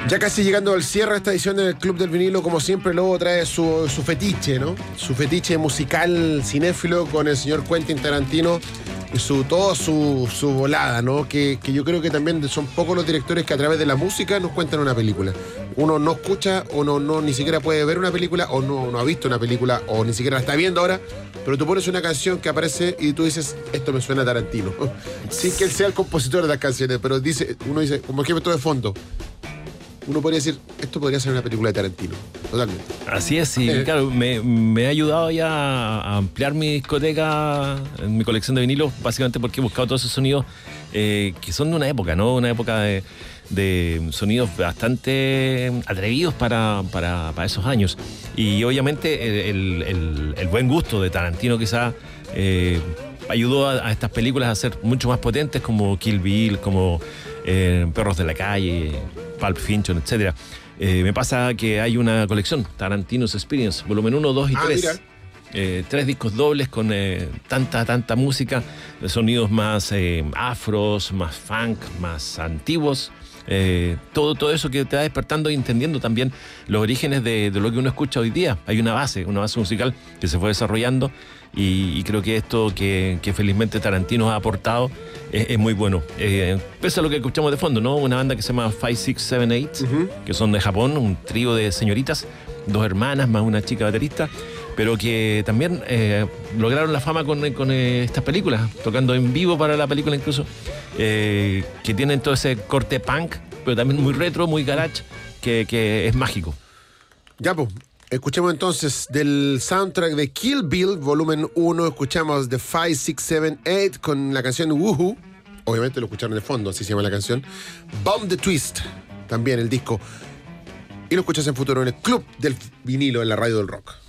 Ya casi llegando al cierre de esta edición del Club del Vinilo, como siempre, Lobo trae su fetiche, ¿no? Su fetiche musical cinéfilo con el señor Quentin Tarantino y toda su volada, ¿no? Que yo creo que también son pocos los directores que a través de la música nos cuentan una película. Uno no escucha o no ni siquiera puede ver una película o no ha visto una película o ni siquiera la está viendo ahora, pero tú pones una canción que aparece y tú dices, esto me suena a Tarantino. Sin que él sea el compositor de las canciones, pero uno dice, como ejemplo de fondo, uno podría decir, esto podría ser una película de Tarantino, totalmente. Así es, y claro, me ha ayudado ya a ampliar mi discoteca, mi colección de vinilos, básicamente porque he buscado todos esos sonidos que son de una época, ¿no? Una época de sonidos bastante atrevidos para esos años. Y obviamente el buen gusto de Tarantino quizá ayudó a estas películas a ser mucho más potentes, como Kill Bill, como Perros de la Calle, Pulp Fiction, etc. Me pasa que hay una colección, Tarantino's Experience, volumen 1, 2 y 3. 3 discos dobles con tanta música, sonidos más afros, más funk, más antiguos. Todo eso que te va despertando y entendiendo también los orígenes de lo que uno escucha hoy día. Hay una base musical que se fue desarrollando y creo que esto que felizmente Tarantino ha aportado es muy bueno. Pese a lo que escuchamos de fondo, ¿no? Una banda que se llama 5, 6, 7, 8, que son de Japón, un trío de señoritas, 2 hermanas más una chica baterista, pero que también lograron la fama con estas películas, tocando en vivo para la película incluso, que tienen todo ese corte punk, pero también muy retro, muy garage, que es mágico. Ya, pues, escuchemos entonces del soundtrack de Kill Bill, volumen 1, escuchamos The 5, 6, 7, 8 con la canción Woohoo, obviamente lo escucharon de fondo, así se llama la canción, Bomb the Twist, también el disco, y lo escuchas en futuro en el Club del Vinilo en la Radio del Rock.